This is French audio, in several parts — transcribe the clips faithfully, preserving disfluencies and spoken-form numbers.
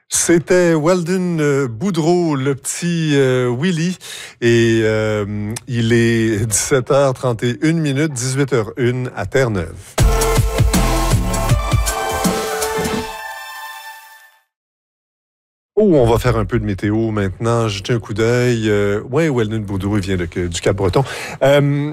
C'était Weldon euh, Boudreau, le petit euh, Willy, et euh, il est dix-sept heures trente et une minutes, dix-huit heures une à Terre-Neuve. Oh, on va faire un peu de météo maintenant. Jetez un coup d'œil. Euh, oui, Weldon Boudreau, il vient de, du Cap-Breton. Euh,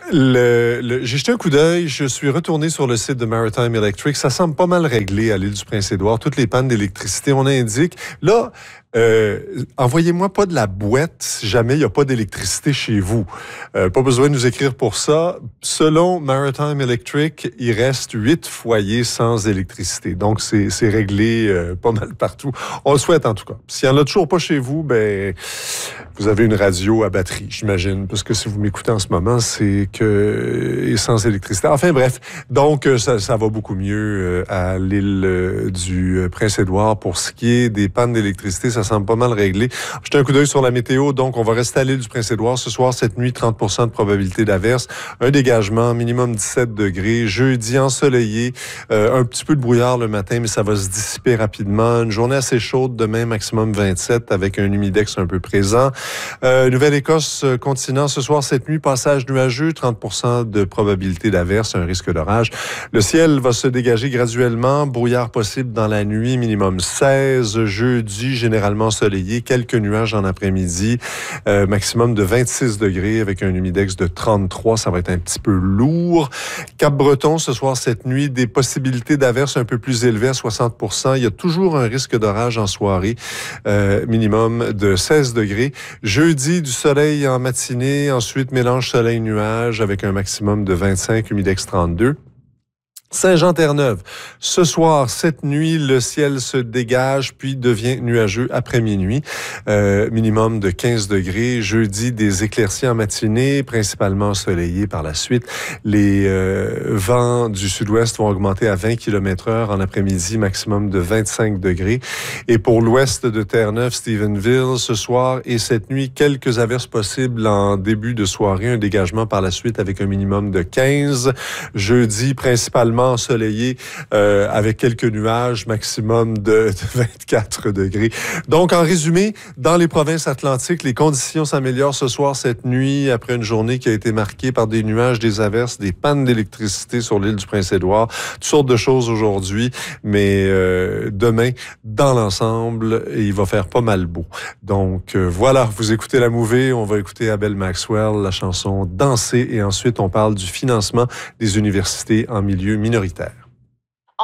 Le, le, j'ai jeté un coup d'œil, je suis retourné sur le site de Maritime Electric. Ça semble pas mal réglé à l'île du Prince-Édouard. Toutes les pannes d'électricité, on indique. Là, euh, envoyez-moi pas de la boîte si jamais il n'y a pas d'électricité chez vous. Euh, pas besoin de nous écrire pour ça. Selon Maritime Electric, il reste huit foyers sans électricité. Donc, c'est, c'est réglé euh, pas mal partout. On le souhaite en tout cas. S'il n'y en a toujours pas chez vous, ben, vous avez une radio à batterie, j'imagine. Parce que si vous m'écoutez en ce moment, c'est que et sans électricité. Enfin bref, donc ça, ça va beaucoup mieux à l'île du Prince-Édouard. Pour ce qui est des pannes d'électricité, ça semble pas mal réglé. Jetez un coup d'œil sur la météo. Donc, on va rester à l'île du Prince-Édouard ce soir, cette nuit, trente pour cent de probabilité d'averse. Un dégagement, minimum dix-sept degrés. Jeudi, ensoleillé. Euh, un petit peu de brouillard le matin, mais ça va se dissiper rapidement. Une journée assez chaude demain, maximum vingt-sept, avec un humidex un peu présent. Euh, Nouvelle-Écosse, continent, ce soir, cette nuit, passage nuageux, trente pour cent de probabilité d'averse, un risque d'orage. Le ciel va se dégager graduellement, brouillard possible dans la nuit, minimum seize. Jeudi, généralement ensoleillé, quelques nuages en après-midi, euh, maximum de vingt-six degrés avec un humidex de trente-trois. Ça va être un petit peu lourd. Cap-Breton, ce soir, cette nuit, des possibilités d'averse un peu plus élevées à soixante pour cent. Il y a toujours un risque d'orage en soirée, euh, minimum de seize degrés. Jeudi, du soleil en matinée, ensuite mélange soleil-nuage avec un maximum de vingt-cinq, humidex trente-deux. Saint-Jean-Terre-Neuve. Ce soir, cette nuit, le ciel se dégage puis devient nuageux après minuit. Euh, minimum de quinze degrés. Jeudi, des éclaircies en matinée, principalement ensoleillées par la suite. Les euh, vents du sud-ouest vont augmenter à vingt kilomètres heure en après-midi, maximum de vingt-cinq degrés. Et pour l'ouest de Terre-Neuve, Stephenville, ce soir et cette nuit, quelques averses possibles en début de soirée. Un dégagement par la suite avec un minimum de quinze. Jeudi, principalement ensoleillé euh, avec quelques nuages, maximum de, de vingt-quatre degrés. Donc, en résumé, dans les provinces atlantiques, les conditions s'améliorent ce soir, cette nuit, après une journée qui a été marquée par des nuages, des averses, des pannes d'électricité sur l'île du Prince-Édouard. Toutes sortes de choses aujourd'hui, mais euh, demain, dans l'ensemble, il va faire pas mal beau. Donc, euh, voilà, vous écoutez La Mouvée, on va écouter Abel Maxwell, la chanson « Danser » et ensuite, on parle du financement des universités en milieu minoritaire.